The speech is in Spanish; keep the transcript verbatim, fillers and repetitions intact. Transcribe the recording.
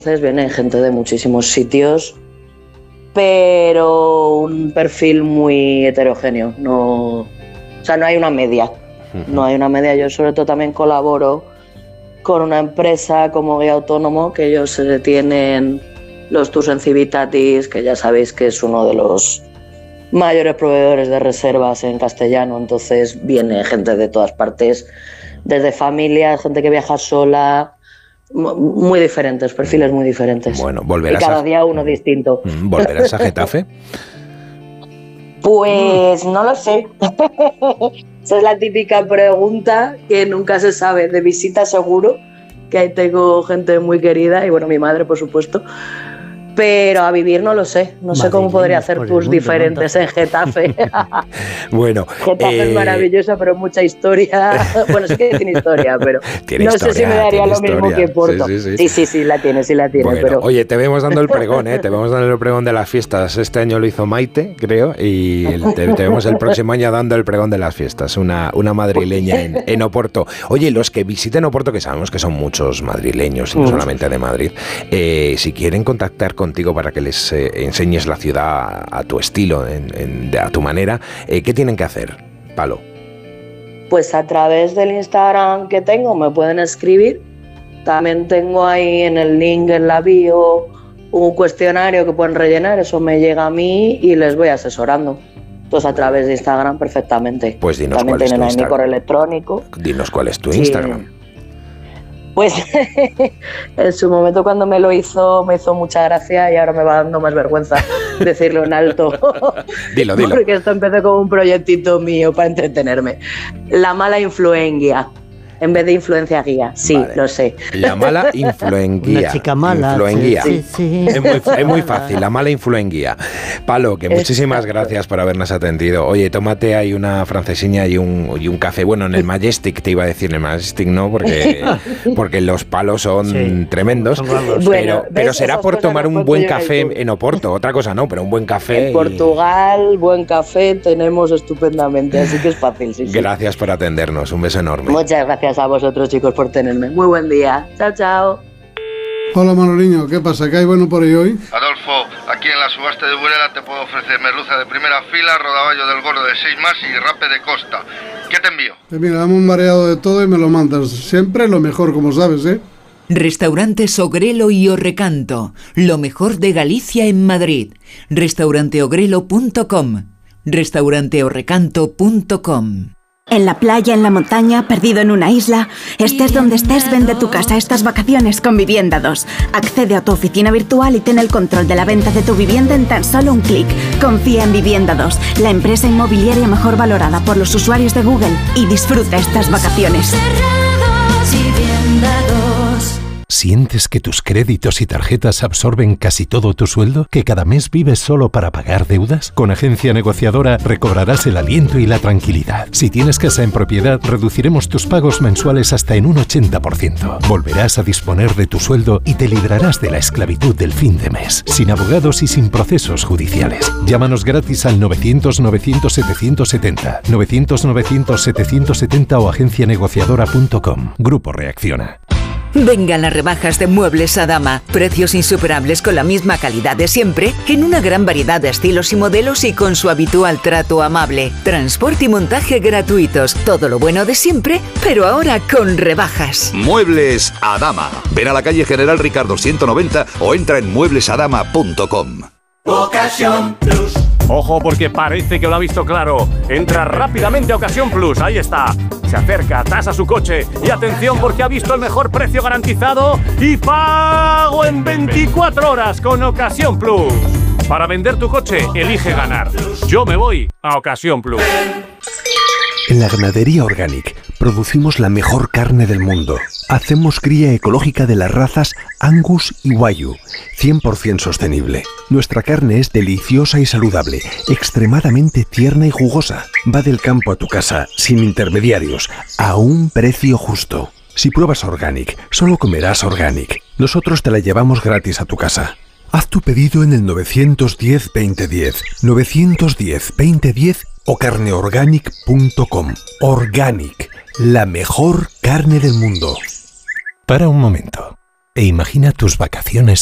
Entonces viene gente de muchísimos sitios, pero un perfil muy heterogéneo. No, o sea, no hay una media. Uh-huh. No hay una media. Yo sobre todo también colaboro con una empresa como guía autónomo, que ellos eh, tienen los tours en Civitatis, que ya sabéis que es uno de los mayores proveedores de reservas en castellano. Entonces viene gente de todas partes, desde familias, gente que viaja sola, muy diferentes, perfiles muy diferentes. Bueno, volverás y cada a... día uno distinto. ¿Volverás a Getafe? Pues no lo sé. Esa es la típica pregunta que nunca se sabe. De visita seguro, que ahí tengo gente muy querida y bueno, mi madre por supuesto. Pero a vivir no lo sé. No sé cómo podría hacer tours diferentes en Getafe. Bueno, Getafe eh... es maravillosa, pero mucha historia. Bueno, sí que tiene historia, pero ¿Tiene no historia, sé si me daría lo historia. mismo que Porto. Sí, sí, sí. sí, sí, sí, la tiene, sí la tiene. Bueno, pero... Oye, te vemos dando el pregón, ¿eh? Te vemos dando el pregón de las fiestas. Este año lo hizo Maite, creo, y el, te, te vemos el próximo año dando el pregón de las fiestas. Una, una madrileña en, en Oporto. Oye, los que visiten Oporto, que sabemos que son muchos madrileños, y no solamente de Madrid, eh, si quieren contactar contigo para que les Eh, enseñes la ciudad a, a tu estilo, en, en, a tu manera, eh, ¿qué tienen que hacer, Palo? Pues a través del Instagram que tengo me pueden escribir. También tengo ahí en el link en la bio un cuestionario que pueden rellenar, eso me llega a mí y les voy asesorando. Pues a través de Instagram perfectamente. Pues dinos También cuál es tu tienen ahí mi Instagram. correo electrónico. Dinos cuál es tu Sí. Instagram. Pues en su momento cuando me lo hizo me hizo mucha gracia y ahora me va dando más vergüenza decirlo en alto. Dilo, dilo. Porque esto empezó como un proyectito mío para entretenerme. La mala influencia. En vez de influencia guía, sí, vale. Lo sé. La mala influenguía. Una chica mala. Influenguía. Sí, sí. Es, muy, es muy fácil, la mala influenguía. Palo, que muchísimas Exacto. gracias por habernos atendido. Oye, tómate ahí una francesiña y un, y un café. Bueno, en el Majestic te iba a decir, en el Majestic no, porque, porque los palos son sí, tremendos. Son pero, bueno, pero será por tomar un buen café en Oporto. Otra cosa no, pero un buen café. En y... Portugal, buen café tenemos estupendamente, así que es fácil. Sí, gracias sí. por atendernos. Un beso enorme. Muchas gracias a vosotros, chicos, por tenerme. Muy buen día. Chao, chao. Hola, Manoliño. ¿Qué pasa? ¿Qué hay bueno por ahí hoy? Adolfo, aquí en la subasta de Burela te puedo ofrecer merluza de primera fila, rodaballo del gordo de seis más y rape de costa. ¿Qué te envío? Pues mira, dame un variado de todo y me lo mandas. Siempre lo mejor, como sabes, ¿eh? Restaurantes Ogrelo y Orrecanto. Lo mejor de Galicia en Madrid. restaurante ogrelo punto com. restaurante orrecanto punto com. En la playa, en la montaña, perdido en una isla, estés donde estés, vende tu casa estas vacaciones con Vivienda dos. Accede a tu oficina virtual y ten el control de la venta de tu vivienda en tan solo un clic. Confía en Vivienda dos, la empresa inmobiliaria mejor valorada por los usuarios de Google, y disfruta estas vacaciones. ¿Sientes que tus créditos y tarjetas absorben casi todo tu sueldo? ¿Que cada mes vives solo para pagar deudas? Con Agencia Negociadora recobrarás el aliento y la tranquilidad. Si tienes casa en propiedad, reduciremos tus pagos mensuales hasta en un ochenta por ciento. Volverás a disponer de tu sueldo y te librarás de la esclavitud del fin de mes, sin abogados y sin procesos judiciales. Llámanos gratis al novecientos novecientos setecientos setenta, novecientos novecientos setecientos setenta o agencia negociadora punto com. Grupo Reacciona. Vengan las rebajas de Muebles Adama. Precios insuperables con la misma calidad de siempre, en una gran variedad de estilos y modelos y con su habitual trato amable. Transporte y montaje gratuitos. Todo lo bueno de siempre, pero ahora con rebajas. Muebles Adama. Ven a la calle General Ricardo ciento noventa o entra en muebles adama punto com. Ocasión Plus. Ojo, porque parece que lo ha visto claro. Entra rápidamente a Ocasión Plus. Ahí está. Se acerca, tasa su coche y atención porque ha visto el mejor precio garantizado y pago en veinticuatro horas con Ocasión Plus. Para vender tu coche, elige ganar. Yo me voy a Ocasión Plus. En la Ganadería Organic producimos la mejor carne del mundo. Hacemos cría ecológica de las razas Angus y Wagyu, cien por ciento sostenible. Nuestra carne es deliciosa y saludable, extremadamente tierna y jugosa. Va del campo a tu casa, sin intermediarios, a un precio justo. Si pruebas Organic, solo comerás Organic. Nosotros te la llevamos gratis a tu casa. Haz tu pedido en el nueve uno cero, veinte diez, nueve uno cero, veinte diez o carne organic punto com. Organic, la mejor carne del mundo. Para un momento. e imagina tus vacaciones